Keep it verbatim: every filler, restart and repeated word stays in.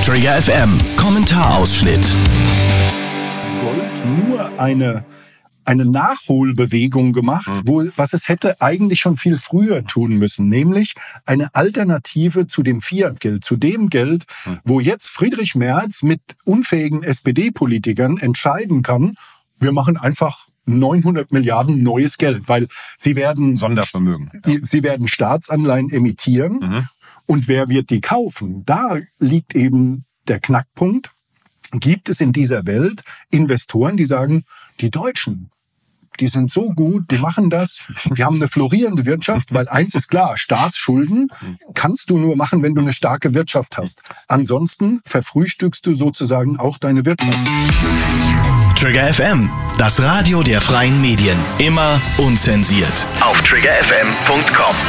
Trigger F M Kommentarausschnitt. Gold nur eine, eine Nachholbewegung gemacht, mhm. wo, was es hätte eigentlich schon viel früher tun müssen, nämlich eine Alternative zu dem Fiat-Geld, zu dem Geld, mhm. wo jetzt Friedrich Merz mit unfähigen S P D-Politikern entscheiden kann, wir machen einfach neunhundert Milliarden neues Geld, weil sie werden Sondervermögen. Ja. Sie werden Staatsanleihen emittieren. Mhm. Und wer wird die kaufen? Da liegt eben der Knackpunkt. Gibt es in dieser Welt Investoren, die sagen, die Deutschen, die sind so gut, die machen das, die haben eine florierende Wirtschaft, weil eins ist klar, Staatsschulden kannst du nur machen, wenn du eine starke Wirtschaft hast. Ansonsten verfrühstückst du sozusagen auch deine Wirtschaft. Trigger F M, das Radio der freien Medien. Immer unzensiert. Auf trigger f m punkt com.